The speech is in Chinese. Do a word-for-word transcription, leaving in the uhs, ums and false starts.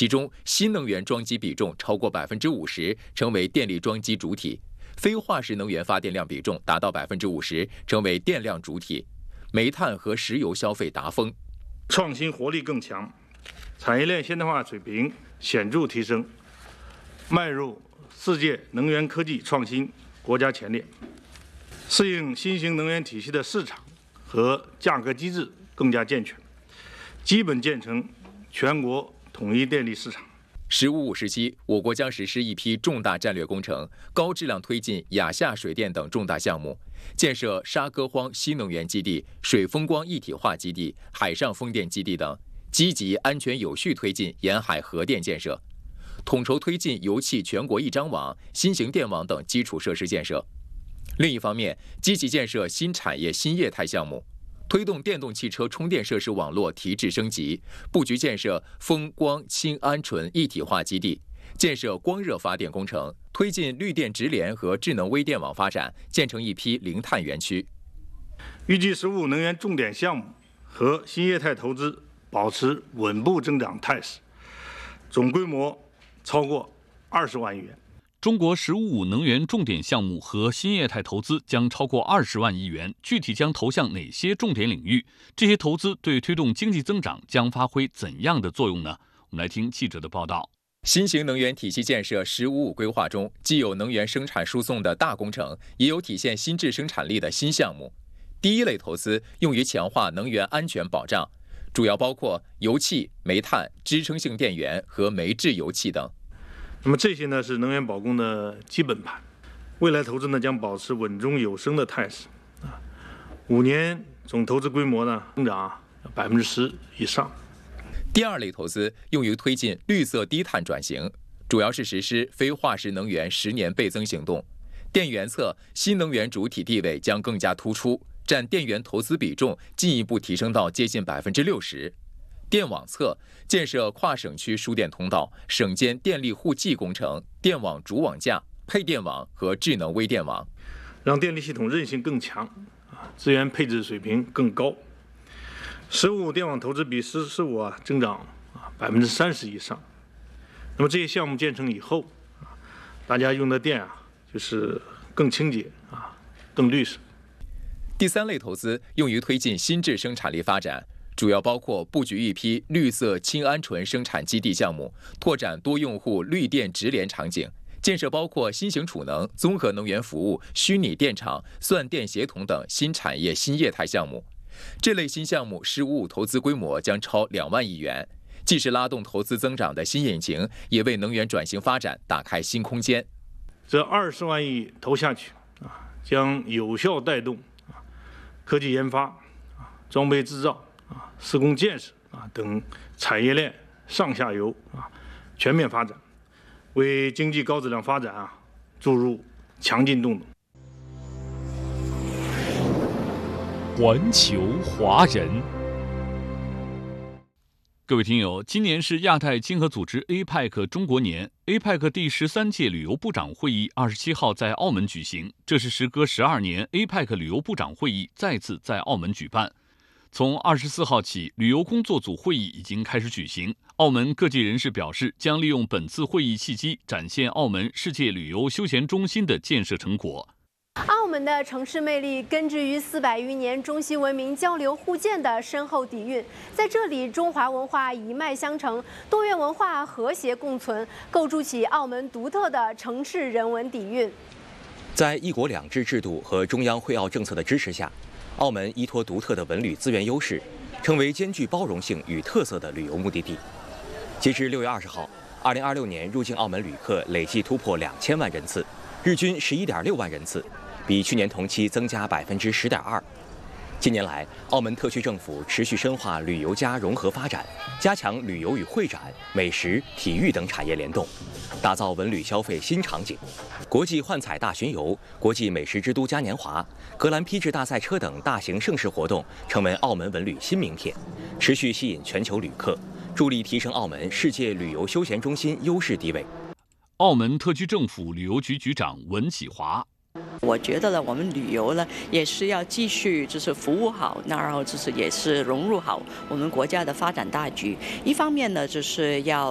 其中新能源装机比重超过百分之五十，成为电力装机主体；非化石能源发电量比重达到百分之五十，成为电量主体。煤炭和石油消费达峰， 创新活力更强，产业链现代化水平显著提升，迈入世界能源科技创新国家前列，适应新型能源体系的市场和价格机制更加健全，基本建成全国统一电力市场。 十五五时期，我国将实施一批重大战略工程，高质量推进亚夏水电等重大项目，建设沙戈荒新能源基地、水风光一体化基地、海上风电基地等，积极安全有序推进沿海核电建设，统筹推进油气全国一张网、新型电网等基础设施建设。另一方面，积极建设新产业新业态项目，推动电动汽车充电设施网络提质升级，布局建设风光氢鹌醇一体化基地，建设光热发电工程，推进绿电直联和智能微电网发展，建成一批零碳园区。 预计“十五”能源重点项目和新业态投资保持稳步增长态势，总规模超过二十万亿元。 中国“十五五”能源重点项目和新业态投资将超过二十万亿元，具体将投向哪些重点领域？这些投资对推动经济增长将发挥怎样的作用呢？我们来听记者的报道。 新型能源体系建设“十五五”规划中，既有能源生产输送的大工程，也有体现新质生产力的新项目。第一类投资用于强化能源安全保障，主要包括油气、煤炭、支撑性电源和煤制油气等。 那么这些呢是能源保供的基本盘，未来投资呢将保持稳中有升的态势，啊，五年总投资规模呢增长百分之十以上。 第二类投资用于推进绿色低碳转型，主要是实施非化石能源十年倍增行动。电源侧新能源主体地位将更加突出，占电源投资比重进一步提升到接近百分之六十。电网侧建设跨省区输电通道、省间电力互济工程、电网主网架、配电网和智能微电网， 让电力系统韧性更强，啊，资源配置水平更高。十五电网投资比十四五啊增长啊百分之三十以上。那么这些项目建成以后，啊，大家用的电啊就是更清洁啊，更绿色。 第三类投资用于推进新质生产力发展。主要包括布局一批绿色氢鹌醇生产基地项目，拓展多用户绿电直联场景，建设包括新型储能、综合能源服务、虚拟电厂、算电协同等新产业新业态项目。这类新项目“十五五”投资规模将超两万亿元，既是拉动投资增长的新引擎，也为能源转型发展打开新空间。 这二十万亿投下去啊，将有效带动啊科技研发、啊装备制造、啊，施工建设啊等产业链上下游啊全面发展，为经济高质量发展啊注入强劲动能。 环球华人，各位听友，今年是亚太经合组织 A P E C 中国年 ，A P E C 第十三届旅游部长会议二十七号在澳门举行，这是时隔十二年 A P E C 旅游部长会议再次在澳门举办。从二十四号起，旅游工作组会议已经开始举行。澳门各界人士表示，将利用本次会议契机，展现澳门世界旅游休闲中心的建设成果。 澳门的城市魅力根植于四百余年中西文明交流互鉴的深厚底蕴，在这里，中华文化一脉相承，多元文化和谐共存，构筑起澳门独特的城市人文底蕴。 在一国两制制度和中央惠澳政策的支持下，澳门依托独特的文旅资源优势，成为兼具包容性与特色的旅游目的地。截至六月二十号，二零二六年入境澳门旅客累计突破两千万人次，日均十一点六万人次，比去年同期增加百分之十点二。近年来，澳门特区政府持续深化旅游加融合发展，加强旅游与会展、美食、体育等产业联动，打造文旅消费新场景。国际幻彩大巡游、国际美食之都嘉年华、格兰披治大赛车等大型盛事活动成为澳门文旅新名片，持续吸引全球旅客，助力提升澳门世界旅游休闲中心优势地位。 澳门特区政府旅游局局长文启华。 我觉得呢，我们旅游呢也是要继续就是服务好，那然后就是也是融入好我们国家的发展大局。一方面呢，就是要